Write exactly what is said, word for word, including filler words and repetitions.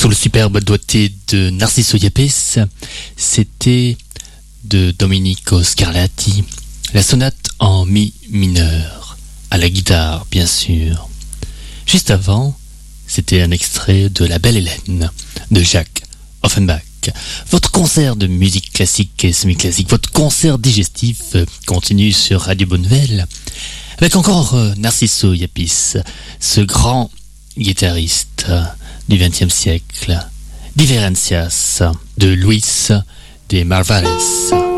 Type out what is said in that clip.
Sur le superbe doigté de Narciso Yepes, c'était de Domenico Scarlatti, la sonate en mi mineur, à la guitare bien sûr. Juste avant, c'était un extrait de La Belle Hélène de Jacques Offenbach. Votre concert de musique classique et semi-classique, votre concert digestif continue sur Radio Bonne Nouvelle avec encore Narciso Yepes, ce grand guitariste du vingtième siècle, Diferencias de Luis de Marvares.